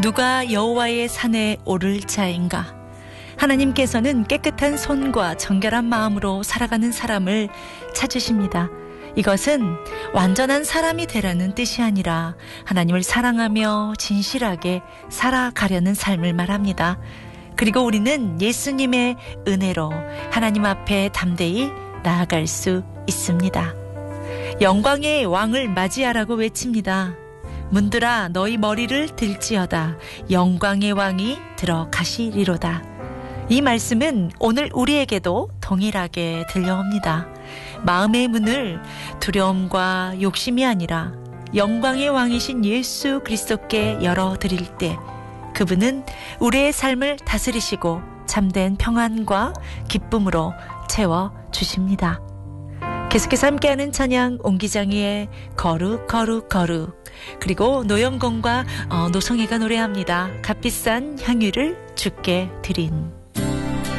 누가 여호와의 산에 오를 자인가? 하나님께서는 깨끗한 손과 정결한 마음으로 살아가는 사람을 찾으십니다. 이것은 완전한 사람이 되라는 뜻이 아니라 하나님을 사랑하며 진실하게 살아가려는 삶을 말합니다. 그리고 우리는 예수님의 은혜로 하나님 앞에 담대히 나아갈 수 있습니다. 영광의 왕을 맞이하라고 외칩니다. 문들아 너희 머리를 들지어다. 영광의 왕이 들어가시리로다. 이 말씀은 오늘 우리에게도 동일하게 들려옵니다. 마음의 문을 두려움과 욕심이 아니라 영광의 왕이신 예수 그리스도께 열어드릴 때 그분은 우리의 삶을 다스리시고 참된 평안과 기쁨으로 채워주십니다. 계속해서 함께하는 찬양 옹기장이의 거룩 거룩 거룩, 그리고 노영건과 노성희가 노래합니다. 값비싼 향유를 주께 드린.